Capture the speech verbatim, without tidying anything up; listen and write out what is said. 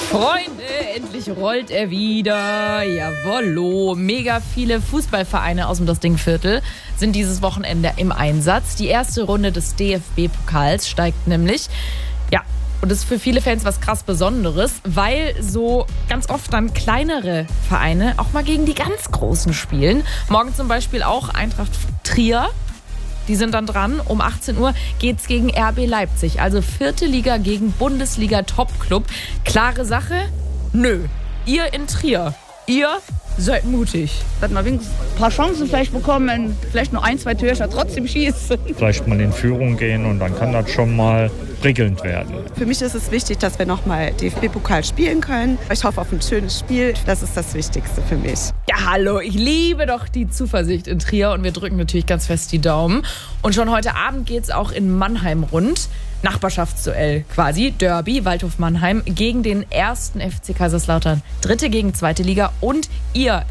Freunde, endlich rollt er wieder. Jawollo. Mega viele Fußballvereine aus dem Dostingviertel sind dieses Wochenende im Einsatz. Die erste Runde des D F B-Pokals steigt nämlich. Ja, und das ist für viele Fans was krass Besonderes, weil so ganz oft dann kleinere Vereine auch mal gegen die ganz Großen spielen. Morgen zum Beispiel auch Eintracht Trier. Die sind dann dran. Um achtzehn Uhr geht's gegen R B Leipzig. Also vierte Liga gegen Bundesliga-Topclub. Klare Sache? Nö. Ihr in Trier. Ihr seid mutig. Dass wir wenigstens ein paar Chancen vielleicht bekommen, vielleicht nur ein, zwei Türchen trotzdem schießen. Vielleicht mal in Führung gehen und dann kann das schon mal prickelnd werden. Für mich ist es wichtig, dass wir nochmal D F B-Pokal spielen können. Ich hoffe auf ein schönes Spiel. Das ist das Wichtigste für mich. Ja, hallo, ich liebe doch die Zuversicht in Trier und wir drücken natürlich ganz fest die Daumen. Und schon heute Abend geht's auch in Mannheim rund. Nachbarschaftsduell quasi, Derby, Waldhof Mannheim gegen den ersten F C Kaiserslautern. Dritte gegen zweite Liga und ihr